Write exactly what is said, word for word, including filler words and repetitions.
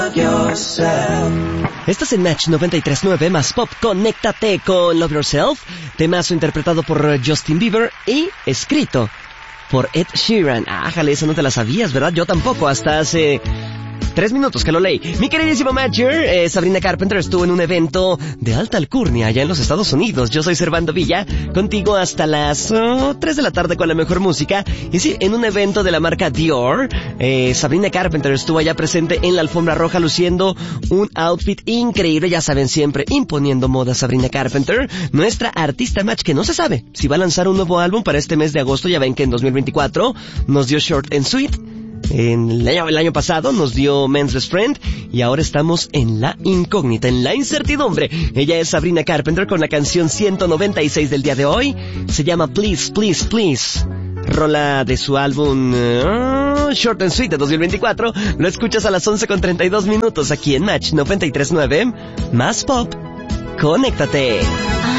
Estás en Match noventa y tres punto nueve más Pop. Conéctate con Love Yourself, temazo interpretado por Justin Bieber y escrito por Ed Sheeran. Ájale, esa no te la sabías, ¿verdad? Yo tampoco, hasta hace tres minutos que lo leí. Mi queridísimo Matcher, eh, Sabrina Carpenter estuvo en un evento de alta alcurnia allá en los Estados Unidos. Yo soy Servando Villa, contigo hasta las oh, tres de la tarde con la mejor música. Y sí, en un evento de la marca Dior, eh, Sabrina Carpenter estuvo allá presente en la alfombra roja luciendo un outfit increíble. Ya saben, siempre imponiendo moda Sabrina Carpenter, nuestra artista Match que no se sabe si va a lanzar un nuevo álbum para este mes de agosto. Ya ven que en dos mil veinticuatro nos dio Short and Sweet. En el año, el año pasado nos dio Men's Best Friend y ahora estamos en la incógnita, en la incertidumbre. Ella es Sabrina Carpenter con la canción ciento noventa y seis del día de hoy. Se llama Please, Please, Please. Rola de su álbum uh, Short and Sweet de dos mil veinticuatro. Lo escuchas a las once con treinta y dos minutos aquí en Match noventa y tres punto nueve. Más Pop. Conéctate.